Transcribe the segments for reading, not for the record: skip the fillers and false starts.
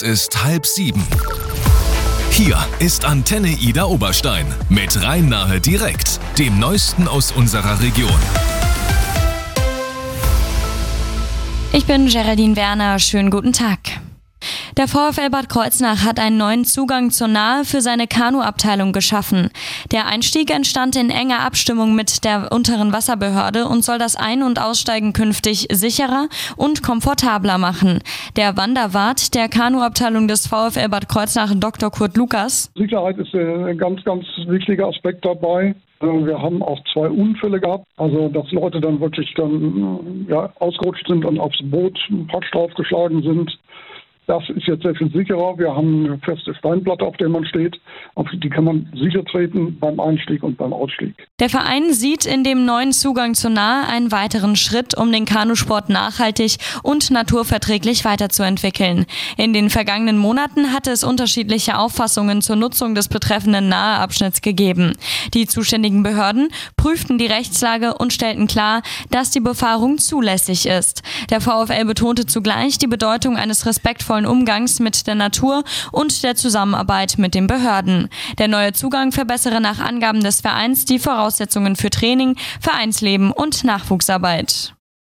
Ist 6:30. Hier ist Antenne Ida Oberstein mit Rhein-Nahe direkt, dem Neuesten aus unserer Region. Ich bin Geraldine Werner, schönen guten Tag. Der VfL Bad Kreuznach hat einen neuen Zugang zur Nahe für seine Kanuabteilung geschaffen. Der Einstieg entstand in enger Abstimmung mit der unteren Wasserbehörde und soll das Ein- und Aussteigen künftig sicherer und komfortabler machen. Der Wanderwart der Kanuabteilung des VfL Bad Kreuznach, Dr. Kurt Lukas. Sicherheit ist ein ganz, ganz wichtiger Aspekt dabei. Wir haben auch 2 Unfälle gehabt, also dass Leute dann wirklich ausgerutscht sind und aufs Boot praktisch draufgeschlagen sind. Das ist jetzt sehr viel sicherer. Wir haben eine feste Steinplatte, auf der man steht. Auf die kann man sicher treten beim Einstieg und beim Ausstieg. Der Verein sieht in dem neuen Zugang zur Nahe einen weiteren Schritt, um den Kanusport nachhaltig und naturverträglich weiterzuentwickeln. In den vergangenen Monaten hatte es unterschiedliche Auffassungen zur Nutzung des betreffenden Naheabschnitts gegeben. Die zuständigen Behörden prüften die Rechtslage und stellten klar, dass die Befahrung zulässig ist. Der VfL betonte zugleich die Bedeutung eines respektvollen Umgangs mit der Natur und der Zusammenarbeit mit den Behörden. Der neue Zugang verbessere nach Angaben des Vereins die Voraussetzungen für Training, Vereinsleben und Nachwuchsarbeit.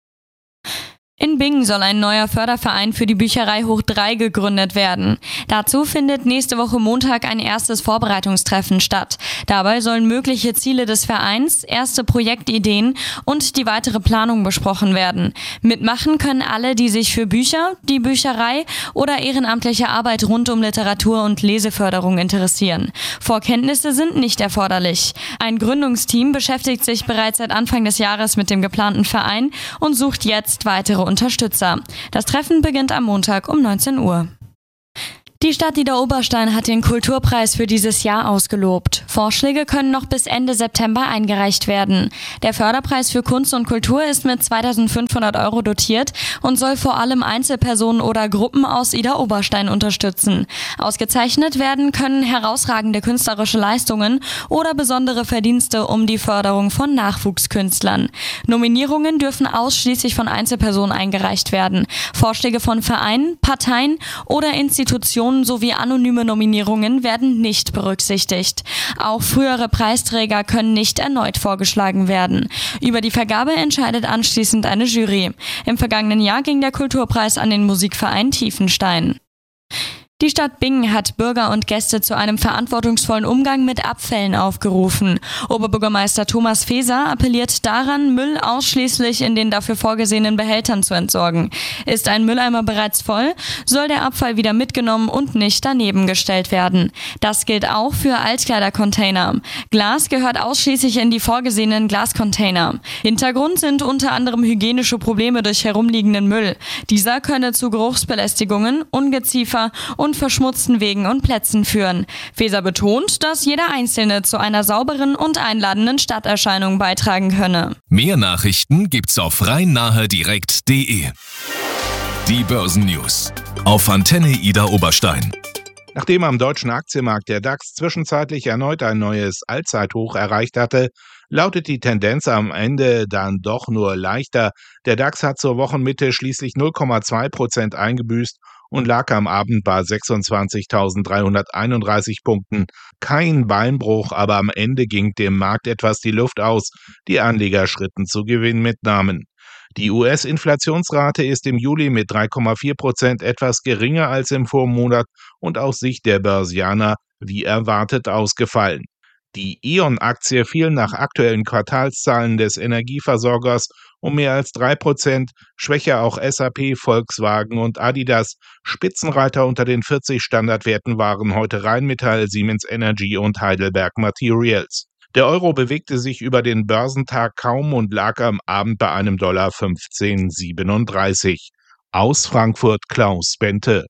In Bingen soll ein neuer Förderverein für die Bücherei Hoch 3 gegründet werden. Dazu findet nächste Woche Montag ein erstes Vorbereitungstreffen statt. Dabei sollen mögliche Ziele des Vereins, erste Projektideen und die weitere Planung besprochen werden. Mitmachen können alle, die sich für Bücher, die Bücherei oder ehrenamtliche Arbeit rund um Literatur und Leseförderung interessieren. Vorkenntnisse sind nicht erforderlich. Ein Gründungsteam beschäftigt sich bereits seit Anfang des Jahres mit dem geplanten Verein und sucht jetzt weitere Unterstützer. Das Treffen beginnt am Montag um 19 Uhr. Die Stadt Ida Oberstein hat den Kulturpreis für dieses Jahr ausgelobt. Vorschläge können noch bis Ende September eingereicht werden. Der Förderpreis für Kunst und Kultur ist mit 2.500 € dotiert und soll vor allem Einzelpersonen oder Gruppen aus Ida Oberstein unterstützen. Ausgezeichnet werden können herausragende künstlerische Leistungen oder besondere Verdienste um die Förderung von Nachwuchskünstlern. Nominierungen dürfen ausschließlich von Einzelpersonen eingereicht werden. Vorschläge von Vereinen, Parteien oder Institutionen sowie anonyme Nominierungen werden nicht berücksichtigt. Auch frühere Preisträger können nicht erneut vorgeschlagen werden. Über die Vergabe entscheidet anschließend eine Jury. Im vergangenen Jahr ging der Kulturpreis an den Musikverein Tiefenstein. Die Stadt Bingen hat Bürger und Gäste zu einem verantwortungsvollen Umgang mit Abfällen aufgerufen. Oberbürgermeister Thomas Feser appelliert daran, Müll ausschließlich in den dafür vorgesehenen Behältern zu entsorgen. Ist ein Mülleimer bereits voll, soll der Abfall wieder mitgenommen und nicht daneben gestellt werden. Das gilt auch für Altkleidercontainer. Glas gehört ausschließlich in die vorgesehenen Glascontainer. Hintergrund sind unter anderem hygienische Probleme durch herumliegenden Müll. Dieser könne zu Geruchsbelästigungen, Ungeziefer und verschmutzten Wegen und Plätzen führen. Feser betont, dass jeder Einzelne zu einer sauberen und einladenden Stadterscheinung beitragen könne. Mehr Nachrichten gibt's auf rhein-nahe-direkt.de. Die Börsennews auf Antenne Ida Oberstein. Nachdem am deutschen Aktienmarkt der DAX zwischenzeitlich erneut ein neues Allzeithoch erreicht hatte, lautet die Tendenz am Ende dann doch nur leichter. Der DAX hat zur Wochenmitte schließlich 0,2% eingebüßt und lag am Abend bei 26.331 Punkten. Kein Beinbruch, aber am Ende ging dem Markt etwas die Luft aus. Die Anleger schritten zu Gewinnmitnahmen. Die US-Inflationsrate ist im Juli mit 3,4% etwas geringer als im Vormonat und aus Sicht der Börsianer wie erwartet ausgefallen. Die E.ON-Aktie fiel nach aktuellen Quartalszahlen des Energieversorgers um mehr als 3%, schwächer auch SAP, Volkswagen und Adidas. Spitzenreiter unter den 40 Standardwerten waren heute Rheinmetall, Siemens Energy und Heidelberg Materials. Der Euro bewegte sich über den Börsentag kaum und lag am Abend bei einem Dollar 15,37. Aus Frankfurt Klaus Bente.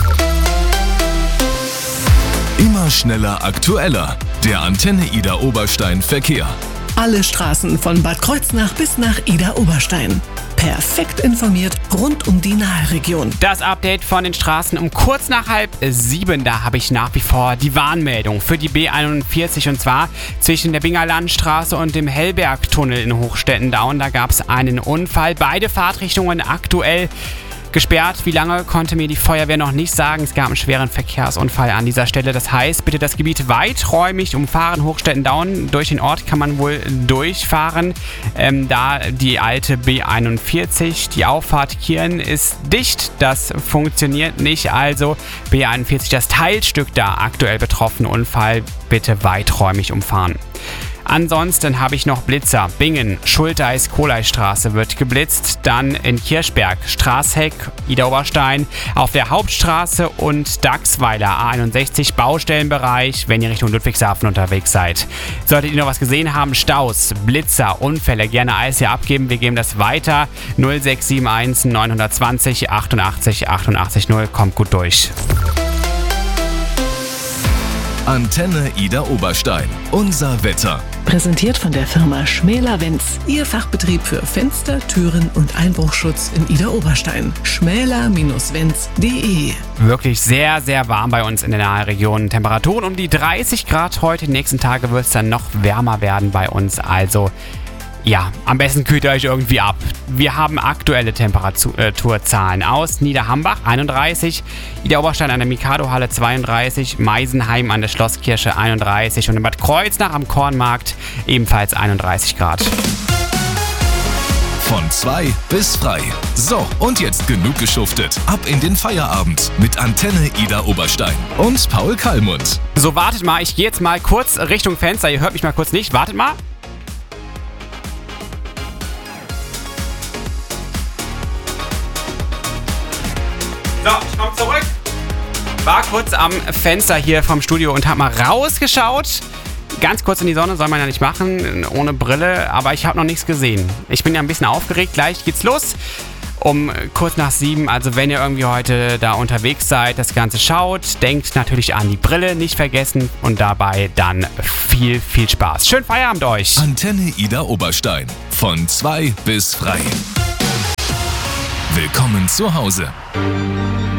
Immer schneller, aktueller. Der Antenne Ida Oberstein Verkehr. Alle Straßen von Bad Kreuznach bis nach Ida Oberstein. Perfekt informiert rund um die Nahe-Region. Das Update von den Straßen um kurz nach 6:30. Da habe ich nach wie vor die Warnmeldung für die B41 und zwar zwischen der Binger Landstraße und dem Hellbergtunnel in Hochstettendaun. Da gab es einen Unfall. Beide Fahrtrichtungen aktuell Gesperrt, wie lange, konnte mir die Feuerwehr noch nicht sagen. Es gab einen schweren Verkehrsunfall an dieser Stelle. Das heißt, bitte das Gebiet weiträumig umfahren. Hochstetten-Daun, durch den Ort kann man wohl durchfahren. Da die alte B41, die Auffahrt Kirn ist dicht. Das funktioniert nicht. Also B41, das Teilstück da aktuell betroffen. Unfall, bitte weiträumig umfahren. Ansonsten habe ich noch Blitzer. Bingen, Schulteis-Kohlei-Straße wird geblitzt. Dann in Kirchberg, Straßheck, Ida-Oberstein, auf der Hauptstraße und Dachsweiler, A61, Baustellenbereich, wenn ihr Richtung Ludwigshafen unterwegs seid. Solltet ihr noch was gesehen haben, Staus, Blitzer, Unfälle, gerne alles hier abgeben. Wir geben das weiter. 0671 920 88 88 0. Kommt gut durch. Antenne Ida Oberstein. Unser Wetter. Präsentiert von der Firma Schmäler-Wenz. Ihr Fachbetrieb für Fenster, Türen und Einbruchschutz in Ida Oberstein. schmäler-wenz.de. Wirklich sehr, sehr warm bei uns in der Nahregion. Temperaturen um die 30 Grad heute. Die nächsten Tage wird es dann noch wärmer werden bei uns. Also ja, am besten kühlt ihr euch irgendwie ab. Wir haben aktuelle Temperaturzahlen aus Niederhambach 31, Ida Oberstein an der Mikado-Halle 32, Meisenheim an der Schlosskirche 31 und in Bad Kreuznach am Kornmarkt ebenfalls 31 Grad. Von 2 bis frei. So, und jetzt genug geschuftet. Ab in den Feierabend mit Antenne Ida Oberstein und Paul Kallmund. So, wartet mal, ich gehe jetzt mal kurz Richtung Fenster. Ihr hört mich mal kurz nicht. Wartet mal. So, ich komme zurück. War kurz am Fenster hier vom Studio und habe mal rausgeschaut. Ganz kurz in die Sonne, soll man ja nicht machen, ohne Brille, aber ich habe noch nichts gesehen. Ich bin ja ein bisschen aufgeregt, gleich geht's los. Um kurz nach 7, also wenn ihr irgendwie heute da unterwegs seid, das Ganze schaut, denkt natürlich an die Brille, nicht vergessen und dabei dann viel, viel Spaß. Schönen Feierabend euch. Antenne Ida Oberstein. Von 2 bis frei. Willkommen zu Hause.